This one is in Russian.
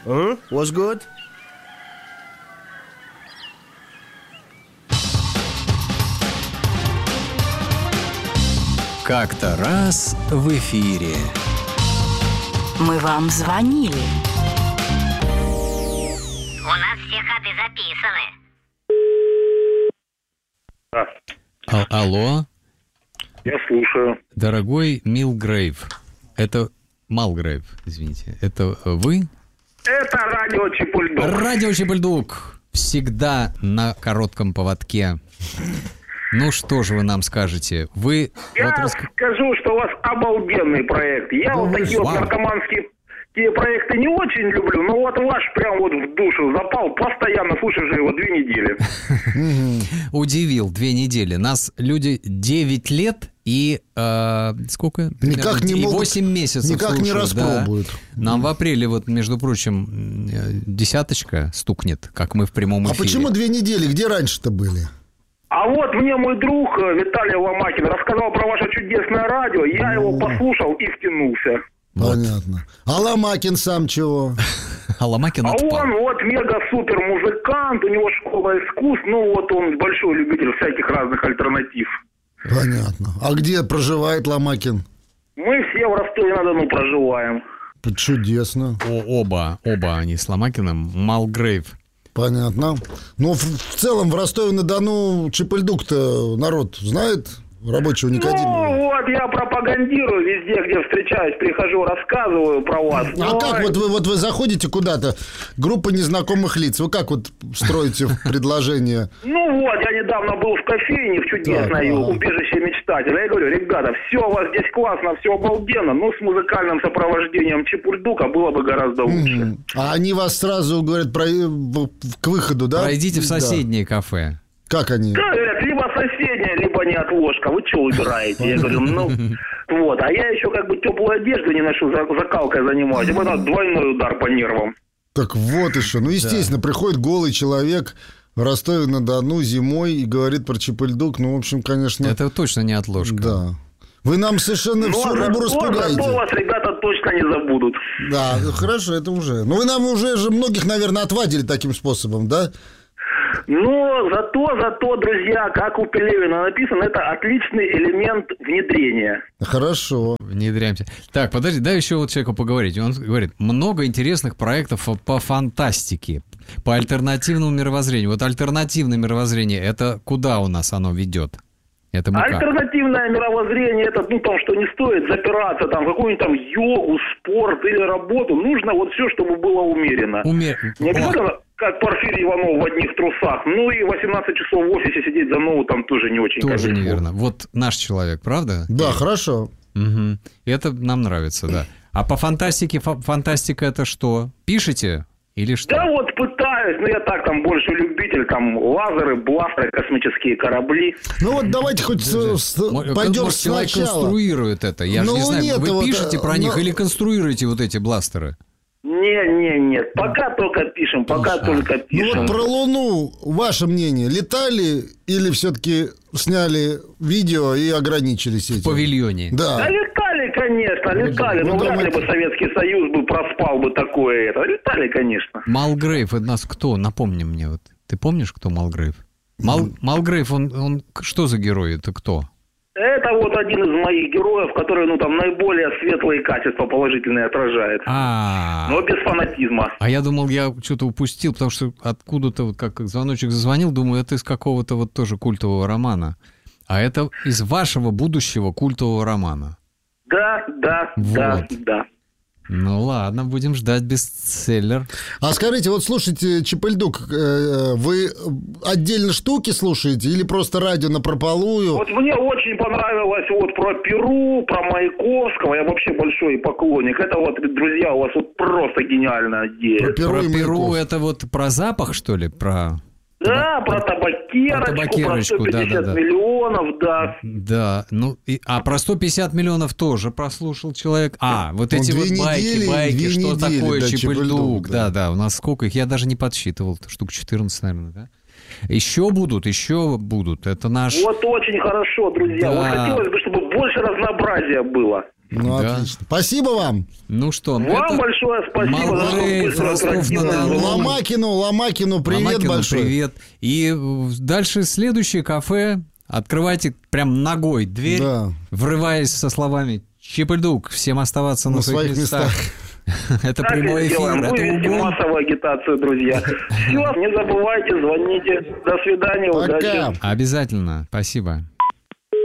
What's good? Как-то раз в эфире. Мы вам звонили. У нас все ходы записаны. Алло, Я слушаю. дорогой Милгрейв. Это Малгрейв, извините. Это вы? Это радио Чепульдок. Радио Чепульдук. Всегда на коротком поводке. Ну что же вы нам скажете? Вы... Я вот скажу, что у вас обалденный проект. Я вот такие вот наркоманские проекты не очень люблю, но вот ваш прям вот в душу запал. Постоянно слушаю же его 2 недели. Удивил, 2 недели. Нас люди 9 лет и сколько? Никак не и могут, 8 месяцев никак не слушают, распробуют. Да. Нам в апреле, вот, между прочим, 10 стукнет, как мы в прямом эфире. А почему 2 недели? Где раньше-то были? А вот мне мой друг Виталий Ломакин рассказал про ваше чудесное радио. Я его послушал и втянулся. Понятно. А Ломакин сам чего? А Ломакин отпал. Он вот мега-супер музыкант, у него школа искусств, ну вот он большой любитель всяких разных альтернатив. Понятно. А где проживает Ломакин? Мы все в Ростове-на-Дону проживаем. Чудесно. Оба они с Ломакиным. Малгрейв. Понятно. Но в целом в Ростове-на-Дону Чепульдук-то народ знает? Рабочего Никодимова. Ну, вот я пропагандирую везде, где встречаюсь, прихожу, рассказываю про вас. А как вот вы заходите куда-то, группа незнакомых лиц, вы как вот строите предложение? Ну вот, я недавно был в кофейне в чудесной убежище мечтателя. Я говорю, ребята, все у вас здесь классно, все обалденно, но с музыкальным сопровождением Чепульдука было бы гораздо лучше. А они вас сразу говорят к выходу, да? Пройдите в соседнее кафе. Как они? Да, говорят, либо соседняя, либо неотложка. Вы что выбираете? Я говорю, ну, вот. А я еще как бы теплую одежду не ношу, закалкой занимаюсь. И это двойной удар по нервам. Так вот еще. Ну, естественно, приходит голый человек в Ростове-на-Дону зимой и говорит про Чепульдук. Ну, в общем, конечно... Это точно не отложка. Да. Вы нам совершенно всю рыбу распугаете. Зато вас ребята точно не забудут. Да, хорошо, это уже. Ну, вы нам уже же многих, наверное, отвадили таким способом, да? Но зато, друзья, как у Пелевина написано, это отличный элемент внедрения. Хорошо. Внедряемся. Так, подожди, дай еще вот человеку поговорить. Он говорит, много интересных проектов по фантастике, по альтернативному мировоззрению. Вот альтернативное мировоззрение, это куда у нас оно ведет? Это мы альтернативное мировоззрение, это там, что не стоит запираться, там, какую-нибудь там йогу, спорт или работу. Нужно вот все, чтобы было умеренно. Не обязательно, как Порфирий Иванов в одних трусах. Ну и 18 часов в офисе сидеть за ноутом тоже не очень. Тоже неверно. Вот наш человек, правда? Да, хорошо. Угу. Это нам нравится, да. А по фантастике, фантастика это что? Пишете? Или что? Да вот пытаюсь, но я так там больше любитель, там лазеры, бластеры, космические корабли. Ну вот давайте хоть пойдем может, человек сначала. Конструирует это, я же не знаю, вы пишете про них или конструируете вот эти бластеры? Нет, пока только пишем, только пишем. Ну вот про Луну, ваше мнение, летали или все-таки сняли видео и ограничились этим? В павильоне. Да. Летали, конечно, летали. Но вряд ли бы Советский Союз бы проспал бы такое это. Летали, конечно. Малгрейв, это нас кто? Напомни мне. Вот. Ты помнишь, кто Малгрейв? Малгрейв, он что за герой? Это кто? Это вот один из моих героев, который, там наиболее светлые качества положительные отражает. Но без фанатизма. А я думал, я что-то упустил, потому что откуда-то, вот как звоночек зазвонил, думаю, это из какого-то вот тоже культового романа. А это из вашего будущего культового романа. Да. Ну ладно, будем ждать бестселлер. А скажите, вот слушайте, Чепульдук, вы отдельно штуки слушаете или просто радио напропалую? Вот мне очень понравилось вот про Перу, про Маяковского. Я вообще большой поклонник. Это вот, друзья, у вас вот просто гениальная идея. Про Перу это вот про запах, что ли? Да, про табакерочку, про 150 миллионов, да. Да, про 150 миллионов тоже прослушал человек. Вот эти вот байки, что такое Чепульдук. Да, у нас сколько их, я даже не подсчитывал, штук 14, наверное, да? Еще будут, это наш... Вот очень хорошо, друзья. Вот хотелось бы, чтобы больше разнообразия было. Ну, да. Отлично. Спасибо вам. Ну что, вам большое спасибо. Ломакину привет большой. Привет. И дальше следующее кафе. Открывайте прям ногой дверь, врываясь со словами «Чип-Дук, всем оставаться на своих местах». Это прямой эфир. Вывести массовую агитацию, друзья. Все, не забывайте, звоните. До свидания, удачи. Обязательно. Спасибо.